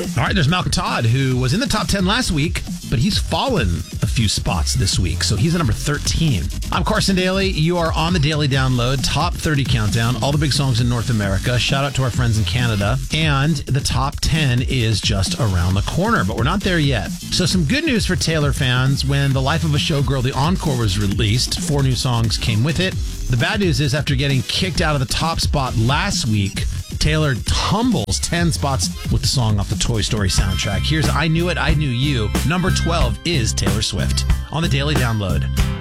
All right, there's Malcolm Todd, who was in the top 10 last week, but he's fallen a few spots this week, so he's at number 13. I'm Carson Daly. You are on the Daily Download, top 30 countdown, all the big songs in North America. Shout out to our friends in Canada. And the top 10 is just around the corner, but we're not there yet. So some good news for Taylor fans. When The Life of a Showgirl, the encore, was released, 4 new songs came with it. The bad news is, after getting kicked out of the top spot last week, Taylor tumbles 10 spots with the song off the Toy Story soundtrack. Here's I Knew It, I Knew You. Number 12 is Taylor Swift on the Daily Download.